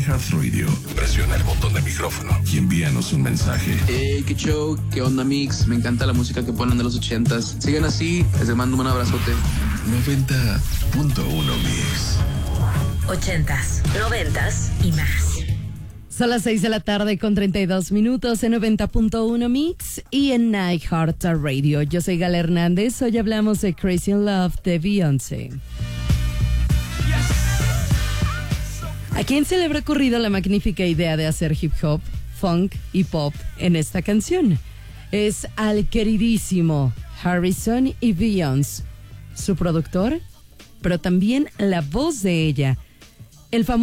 iHeartRadio, presiona el botón de micrófono y envíanos un mensaje. Hey, qué show, qué onda, Mix. Me encanta la música que ponen de los 80s. Sigan así, les mando un abrazote. 90.1 Mix. 80s, 90s y más. Son las 6 de la tarde con 32 minutos en 90.1 Mix y en iHeartRadio. Yo soy Gala Hernández. Hoy hablamos de Crazy in Love de Beyoncé. ¿A quién se le habrá ocurrido la magnífica idea de hacer hip hop, funk y pop en esta canción? Es al queridísimo Harrison y Beyoncé, su productor, pero también la voz de ella, el famoso